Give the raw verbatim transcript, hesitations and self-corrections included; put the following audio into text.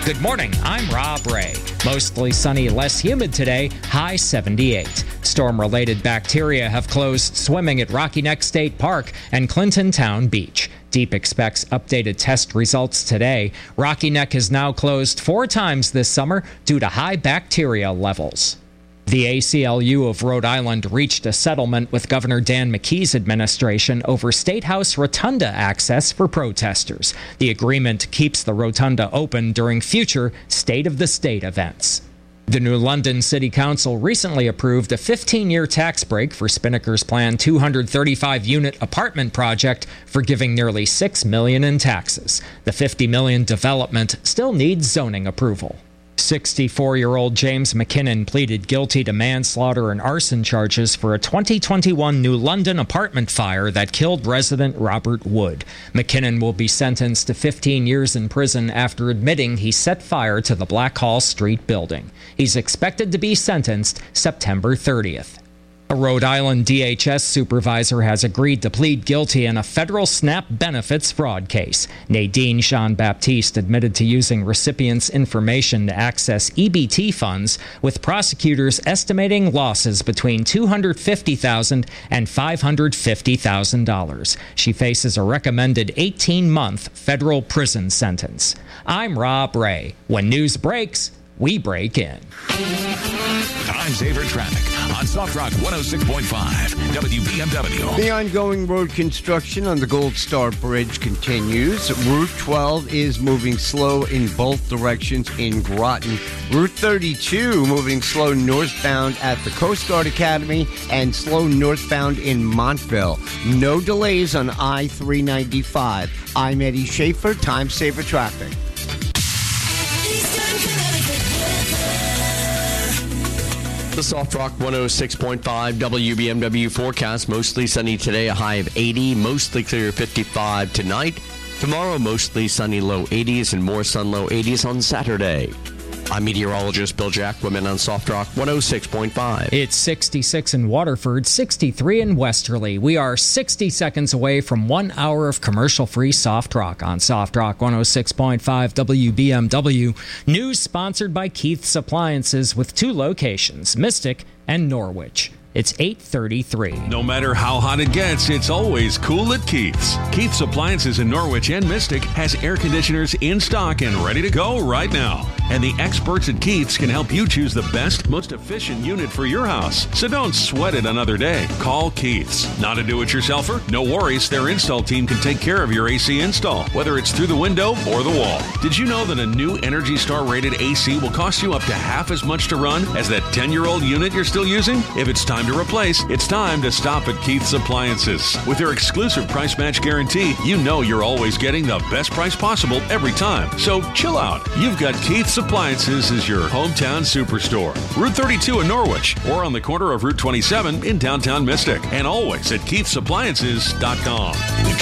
Good morning, I'm Rob Ray. Mostly sunny, less humid today, high seventy-eight. Storm-related bacteria have closed swimming at Rocky Neck State Park and Clinton Town Beach. Deep expects updated test results today. Rocky Neck is now closed four times this summer due to high bacteria levels. The A C L U of Rhode Island reached a settlement with Governor Dan McKee's administration over State House Rotunda access for protesters. The agreement keeps the rotunda open during future State of the State events. The New London City Council recently approved a fifteen-year tax break for Spinnaker's planned two hundred thirty-five unit apartment project, forgiving nearly six million dollars in taxes. The fifty million dollars development still needs zoning approval. sixty-four-year-old James McKinnon pleaded guilty to manslaughter and arson charges for a twenty twenty-one New London apartment fire that killed resident Robert Wood. McKinnon will be sentenced to fifteen years in prison after admitting he set fire to the Blackhall Street building. He's expected to be sentenced September thirtieth. A Rhode Island D H S supervisor has agreed to plead guilty in a federal SNAP benefits fraud case. Nadine Jean-Baptiste admitted to using recipients' information to access E B T funds, with prosecutors estimating losses between two hundred fifty thousand dollars and five hundred fifty thousand dollars. She faces a recommended eighteen-month federal prison sentence. I'm Rob Ray. When news breaks, we break in. Time saver traffic on Soft Rock one oh six point five W B M W. The ongoing road construction on the Gold Star Bridge continues. Route twelve is moving slow in both directions in Groton. Route thirty-two moving slow northbound at the Coast Guard Academy and slow northbound in Montville. No delays on I three ninety-five. I'm Eddie Schaefer, Time Saver Traffic. The Soft Rock one oh six point five W B M W forecast. Mostly sunny today, a high of eighty. Mostly clear, fifty-five tonight. Tomorrow, mostly sunny, low eighties, and more sun, low eighties on Saturday. I'm meteorologist Bill Jackwoman on Soft Rock one oh six point five. It's sixty-six in Waterford, sixty-three in Westerly. We are sixty seconds away from one hour of commercial-free Soft Rock on Soft Rock one oh six point five W B M W. News sponsored by Keith's Appliances with two locations, Mystic and Norwich. It's eight thirty-three. No matter how hot it gets, it's always cool at Keith's. Keith's Appliances in Norwich and Mystic has air conditioners in stock and ready to go right now. And the experts at Keith's can help you choose the best, most efficient unit for your house. So don't sweat it another day. Call Keith's. Not a do-it-yourselfer? No worries. Their install team can take care of your A C install, whether it's through the window or the wall. Did you know that a new Energy Star rated A C will cost you up to half as much to run as that ten-year-old unit you're still using? If it's time to replace, it's time to stop at Keith's Appliances. With their exclusive price match guarantee, you know you're always getting the best price possible every time. So chill out. You've got Keith's Appliances as your hometown superstore. Route thirty-two in Norwich, or on the corner of Route twenty-seven in downtown Mystic, and always at keiths appliances dot com.